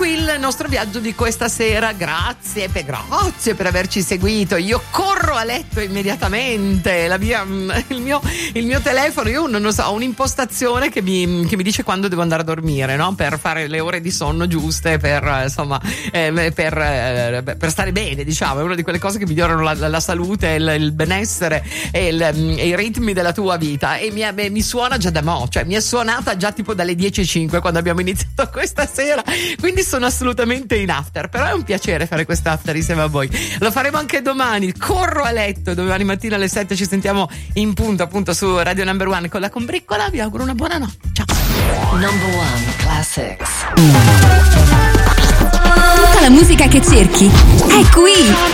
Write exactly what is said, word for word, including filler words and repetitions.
il nostro viaggio di questa sera. Grazie per, grazie per averci seguito. Io corro a letto immediatamente. La mia, il, mio, il mio telefono, io non lo so, ho un'impostazione che mi, che mi dice quando devo andare a dormire, no? Per fare le ore di sonno giuste, per insomma, eh, per, eh, per stare bene, diciamo. È una di quelle cose che migliorano la, la salute, il, il benessere e, il, e i ritmi della tua vita. E mi, mi suona già da mo', cioè mi è suonata già tipo dalle dieci e cinque quando abbiamo iniziato questa sera, quindi sono assolutamente in after. Però è un piacere fare quest'after insieme a voi. Lo faremo anche domani. Corro a letto, domani mattina alle sette ci sentiamo in punto, appunto, su Radio Number One con la combriccola. Vi auguro una buona notte. Ciao. Number One Classics. Tutta la musica che cerchi è qui.